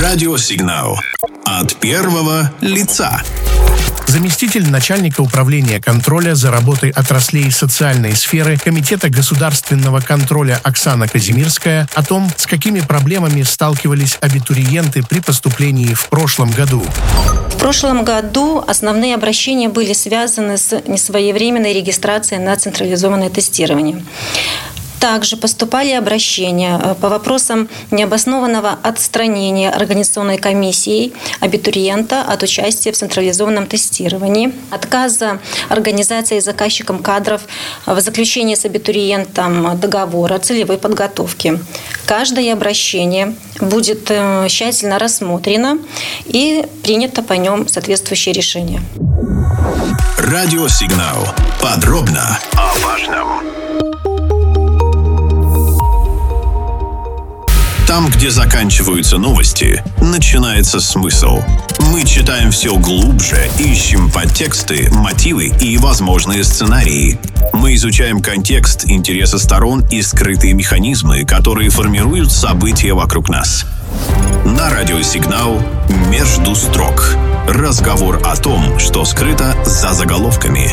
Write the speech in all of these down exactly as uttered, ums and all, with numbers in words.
Радиосигнал. От первого лица. Заместитель начальника управления контроля за работой отраслей социальной сферы Комитета государственного контроля Оксана Казимирская о том, с какими проблемами сталкивались абитуриенты при поступлении в прошлом году. В прошлом году основные обращения были связаны с несвоевременной регистрацией на централизованное тестирование. Также поступали обращения по вопросам необоснованного отстранения организационной комиссией абитуриента от участия в централизованном тестировании, отказа организации и заказчикам кадров в заключении с абитуриентом договора целевой подготовки. Каждое обращение будет тщательно рассмотрено и принято по нем соответствующее решение. Радиосигнал. Подробно о важном. Там, где заканчиваются новости, начинается смысл. Мы читаем все глубже, ищем подтексты, мотивы и возможные сценарии. Мы изучаем контекст, интересы сторон и скрытые механизмы, которые формируют события вокруг нас. На радиосигнал «Между строк». Разговор о том, что скрыто за заголовками.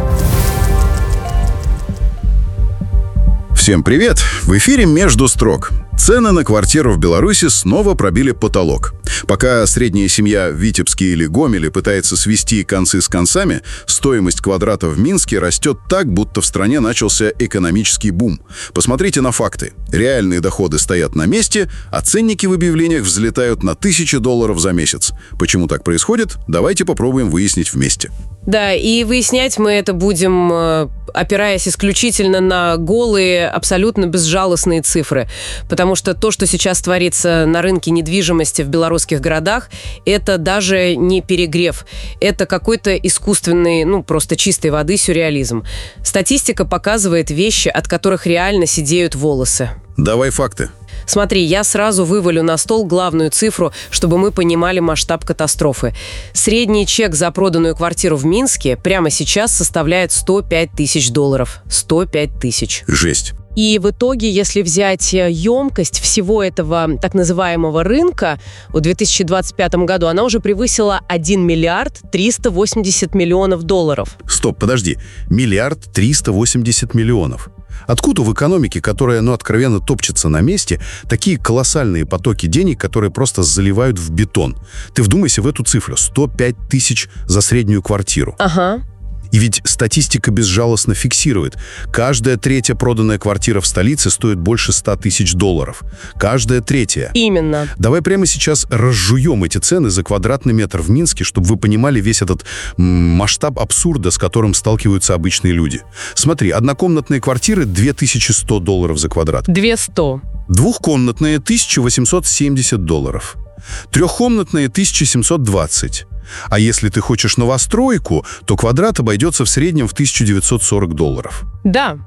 Всем привет! В эфире «Между строк». Цены на квартиру в Беларуси снова пробили потолок. Пока средняя семья в Витебске или Гомеле пытается свести концы с концами, стоимость квадрата в Минске растет так, будто в стране начался экономический бум. Посмотрите на факты. Реальные доходы стоят на месте, а ценники в объявлениях взлетают на тысячи долларов за месяц. Почему так происходит? Давайте попробуем выяснить вместе. Да, и выяснять мы это будем, опираясь исключительно на голые, абсолютно безжалостные цифры. Потому что то, что сейчас творится на рынке недвижимости в белорусских городах, это даже не перегрев. Это какой-то искусственный, ну, просто чистой воды сюрреализм. Статистика показывает вещи, от которых реально сидеют волосы. Давай факты. Смотри, я сразу вывалю на стол главную цифру, чтобы мы понимали масштаб катастрофы. Средний чек за проданную квартиру в Минске прямо сейчас составляет сто пять тысяч долларов. сто пять тысяч. Жесть. И в итоге, если взять емкость всего этого так называемого рынка, в две тысячи двадцать пятом году она уже превысила один миллиард триста восемьдесят миллионов долларов. Стоп, подожди. Миллиард триста восемьдесят миллионов. Откуда в экономике, которая, ну, откровенно топчется на месте, такие колоссальные потоки денег, которые просто заливают в бетон? Ты вдумайся в эту цифру. сто пять тысяч за среднюю квартиру. Ага. И ведь статистика безжалостно фиксирует. Каждая третья проданная квартира в столице стоит больше ста тысяч долларов. Каждая третья. Именно. Давай прямо сейчас разжуем эти цены за квадратный метр в Минске, чтобы вы понимали весь этот м- масштаб абсурда, с которым сталкиваются обычные люди. Смотри, однокомнатные квартиры две тысячи сто долларов за квадрат. две тысячи сто. Двухкомнатные тысяча восемьсот семьдесят долларов. Трехкомнатные тысяча семьсот двадцать. А если ты хочешь новостройку, то квадрат обойдется в среднем в тысячу девятьсот сорок долларов. Да.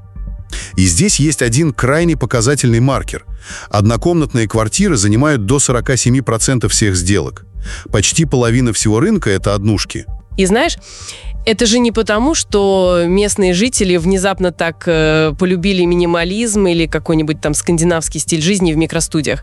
И здесь есть один крайне показательный маркер. Однокомнатные квартиры занимают до сорок семь процентов всех сделок. Почти половина всего рынка – это однушки. И знаешь, это же не потому, что местные жители внезапно так э, полюбили минимализм или какой-нибудь там скандинавский стиль жизни в микростудиях.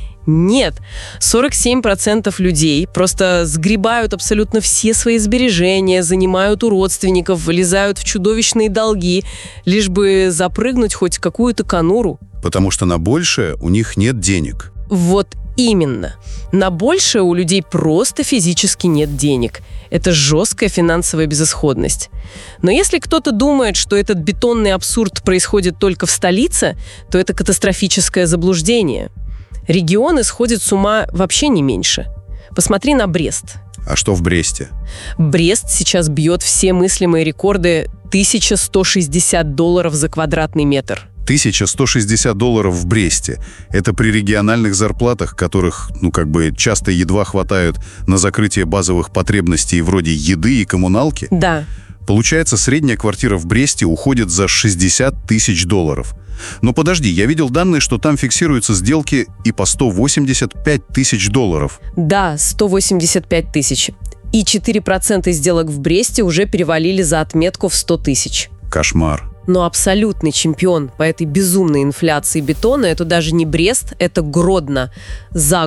Нет, сорок семь процентов людей просто сгребают абсолютно все свои сбережения, занимают у родственников, влезают в чудовищные долги, лишь бы запрыгнуть хоть в какую-то конуру. Потому что на большее у них нет денег. Вот именно. На большее у людей просто физически нет денег. Это жесткая финансовая безысходность. Но если кто-то думает, что этот бетонный абсурд происходит только в столице, то это катастрофическое заблуждение. Регионы сходят с ума вообще не меньше. Посмотри на Брест. А что в Бресте? Брест сейчас бьет все мыслимые рекорды тысяча сто шестьдесят долларов за квадратный метр. тысяча сто шестьдесят долларов в Бресте. Это при региональных зарплатах, которых, ну, как бы часто едва хватает на закрытие базовых потребностей вроде еды и коммуналки. Да. Получается, средняя квартира в Бресте уходит за шестьдесят тысяч долларов. Но подожди, я видел данные, что там фиксируются сделки и по сто восемьдесят пять тысяч долларов. Да, сто восемьдесят пять тысяч. И четыре процента сделок в Бресте уже перевалили за отметку в сто тысяч. Кошмар. Но абсолютный чемпион по этой безумной инфляции бетона – это даже не Брест, это Гродно. За